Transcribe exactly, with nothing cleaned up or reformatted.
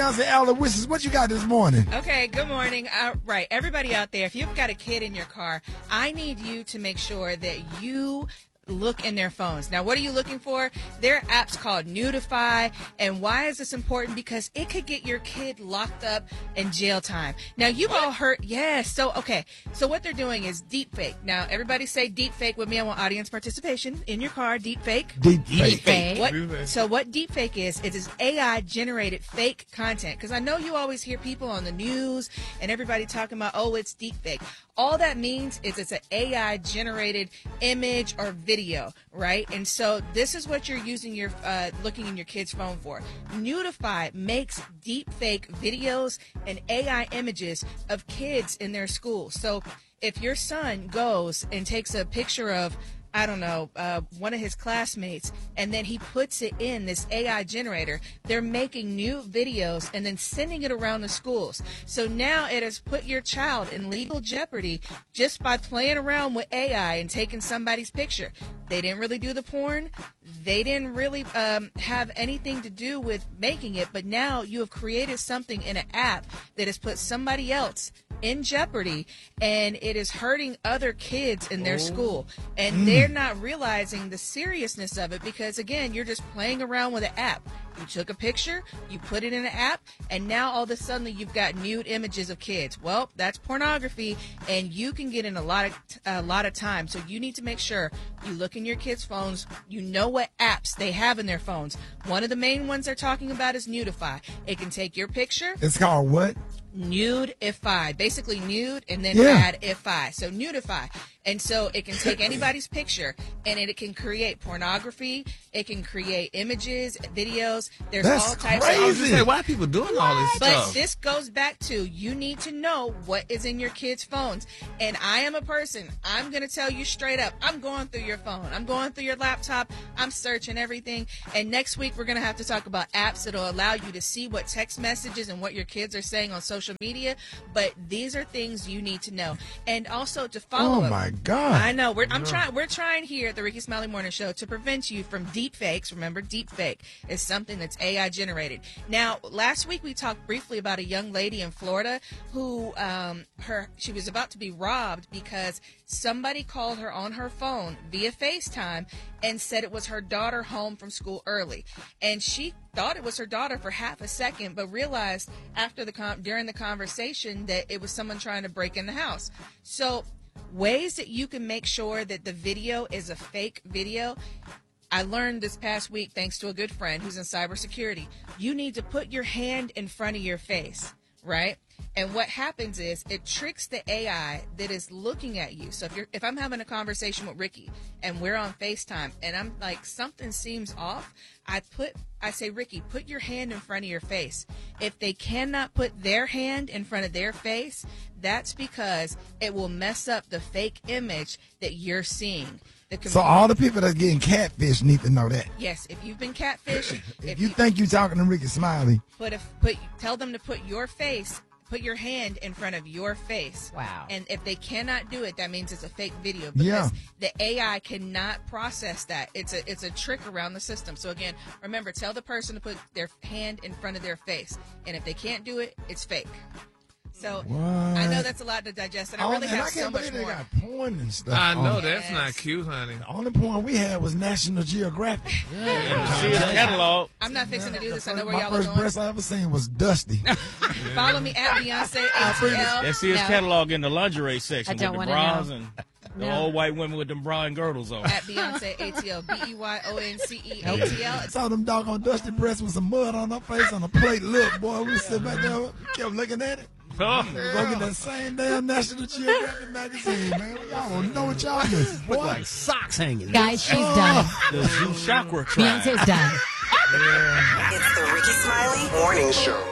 Beyonce Aloysius, what you got this morning? Okay, good morning. Uh, right, everybody out there, if you've got a kid in your car, I need you to make sure that you look in their phones. Now, what are you looking for? There are apps called Nudify. And why is this important? Because it could get your kid locked up in jail time. Now, you've all heard, yes. So, okay. So what they're doing is deepfake. Now, everybody say deepfake with me. I want audience participation in your car. Deepfake. Deepfake. What, so what deepfake is, it is A I generated fake content. Because I know you always hear people on the news and everybody talking about, oh, it's deepfake. All that means is it's an A I generated image or video, right? And so this is what you're using your uh, looking in your kid's phone for. Nudify makes deep fake videos and A I images of kids in their school. So if your son goes and takes a picture of, I don't know, uh, one of his classmates, and then he puts it in this A I generator, they're making new videos and then sending it around the schools. So now it has put your child in legal jeopardy just by playing around with A I and taking somebody's picture. They didn't really do the porn. They didn't really um, have anything to do with making it, but now you have created something in an app that has put somebody else in jeopardy, and it is hurting other kids in their oh. school. And mm. they're not realizing the seriousness of it because, again, you're just playing around with an app. You took a picture, you put it in an app, and now all of a sudden you've got nude images of kids. Well, that's pornography, and you can get in a lot of a lot of time. So you need to make sure you look in your kids' phones. You know what apps they have in their phones. One of the main ones they're talking about is Nudify. It can take your picture. It's called what? Nudify. Basically nude and then Yeah. add ify. So Nudify. And so it can take anybody's picture and it, it can create pornography. It can create images, videos. There's That's all types crazy. of I was gonna say, why are people doing all this But stuff? this goes back to you need to know what is in your kids' phones. And I am a person, I'm going to tell you straight up, I'm going through your phone. I'm going through your laptop. I'm searching everything. And next week, we're going to have to talk about apps that will allow you to see what text messages and what your kids are saying on social media. But these are things you need to know. And also to follow Oh, up. my God. I know. We're, I'm trying. We're trying here at the Ricky Smiley Morning Show to prevent you from deep fakes. Remember, deep fake is something that's A I generated. Now, last week we talked briefly about a young lady in Florida who um, her she was about to be robbed because somebody called her on her phone via FaceTime and said it was her daughter home from school early, and she thought it was her daughter for half a second, but realized after the con- during the conversation that it was someone trying to break in the house. So ways that you can make sure that the video is a fake video. I learned this past week, thanks to a good friend who's in cybersecurity, you need to put your hand in front of your face, right? And what happens is it tricks the A I that is looking at you. So if you're, if I'm having a conversation with Ricky and we're on FaceTime and I'm like, something seems off, I put, I say, Ricky, put your hand in front of your face. If they cannot put their hand in front of their face, that's because it will mess up the fake image that you're seeing. The So all the people that's getting catfish need to know that. Yes, if you've been catfished, If, if you, think you're talking to Ricky Smiley, put a, put tell them to put your face, put your hand in front of your face. Wow. And if they cannot do it, that means it's a fake video because Yeah. the A I cannot process that. It's a it's a trick around the system. So again, remember, tell the person to put their hand in front of their face, and if they can't do it, it's fake. So What? I know that's a lot to digest, and I Oh, really and have I so can't much believe they more. got porn and stuff. I know on. that's Yes. not cute, honey. The only porn we had was National Geographic. See his catalog. I'm not fixing to do this. I know where My y'all are first going. breast I ever seen was Dusty. Follow me at Beyonce A T L. Let's see his No. catalog in the lingerie section I don't with the wanna bras know. and the No. old white women with them bra and girdles on. At Beyonce A T L. B E Y O N C E A T L. I saw them doggone Dusty breasts with some mud on her face on a plate. Look, boy, we sit back there, kept looking at it. Oh. Go get that same damn National Geographic magazine, man. Y'all don't know what y'all missing, boy. Look like socks hanging. Guys, she's done. The Zoo Chakra tribe. Beyonce's done. It's the Ricky Smiley Morning Show.